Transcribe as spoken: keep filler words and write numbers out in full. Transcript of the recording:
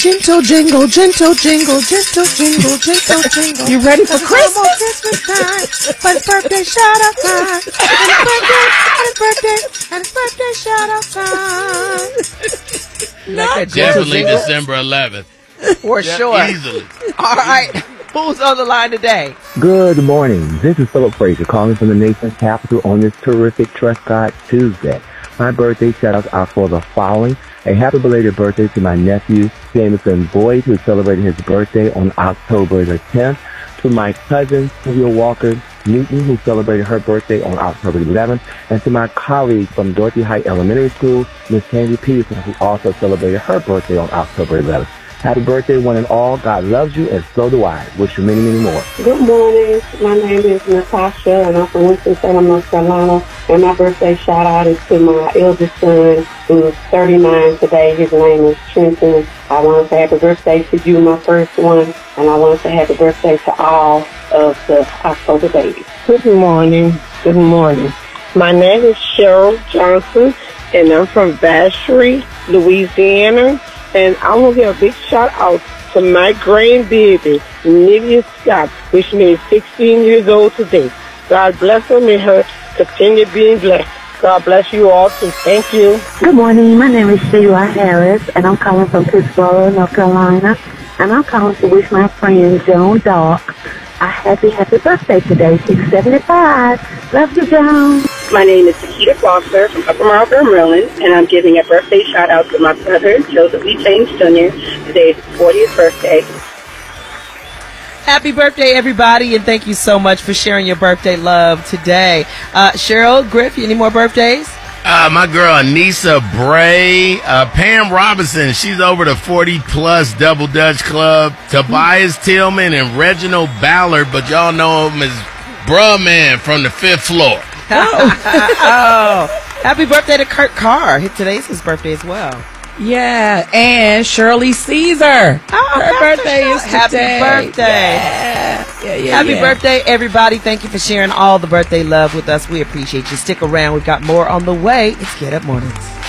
Gentle jingle, gentle jingle, gentle jingle, gentle jingle. You ready for Christmas? Christmas time, but it's birthday shout out time. And it's birthday, and it's birthday, and it's birthday shout out time. Like Definitely December eleventh. For sure. Easily. All right. Who's on the line today? Good morning. This is Philip Frazier calling from the nation's capital on this terrific Trust God Tuesday. My birthday shout-outs are for the following. A happy belated birthday to my nephew, Jameson Boyd, who celebrated his birthday on October the tenth. To my cousin, Sylvia Walker Newton, who celebrated her birthday on October eleventh. And to my colleague from Dorothy Heights Elementary School, Miss Candy Peterson, who also celebrated her birthday on October eleventh. Happy birthday, one and all. God loves you, and so do I. Wish you many, many more. Good morning. My name is Natasha, and I'm from Winston-Salem, North Carolina. And my birthday shout-out is to my eldest son, who's thirty-nine today. His name is Trenton. I want to say happy birthday to you, my first one. And I want to say happy birthday to all of the October babies. Good morning. Good morning. My name is Cheryl Johnson, and I'm from Vacherie, Louisiana. And I want to give a big shout out to my grandbaby, Nivea Scott, which is sixteen years old today. God bless her. May her continue being blessed. God bless you all too. Thank you. Good morning. My name is Sheila Harris, and I'm calling from Pittsburgh, North Carolina. And I'm calling to wish my friend Joan Dark a happy, happy birthday today. She's seventy-five. Love you, Joan. My name is Takita Foster from Upper Marlboro, Maryland, and I'm giving a birthday shout-out to my brother, Joseph Lee James Junior Today is his fortieth birthday. Happy birthday, everybody, and thank you so much for sharing your birthday love today. Uh, Cheryl, Griff, any more birthdays? Uh, my girl Anissa Bray, uh, Pam Robinson, she's over the forty plus Double Dutch Club, Tobias Tillman and Reginald Ballard, but y'all know him as Bruh Man from the fifth floor. Oh, happy birthday to Kurt Carr. Today's his birthday as well. Yeah, and Shirley Caesar. Oh, her birthday is today. Happy birthday. Yeah, yeah, yeah. Happy yeah. birthday, everybody. Thank you for sharing all the birthday love with us. We appreciate you. Stick around. We've got more on the way. It's Get Up Mornings.